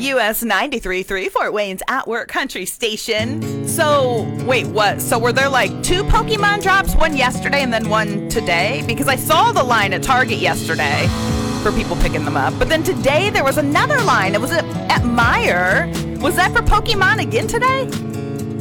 WS 93.3 Fort Wayne's At Work Country Station. So, wait, what? So were there like 2 Pokemon drops, one yesterday and then one today? Because I saw the line at Target yesterday for people picking them up. But then today there was another line. It was at Meijer. Was that for Pokemon again today?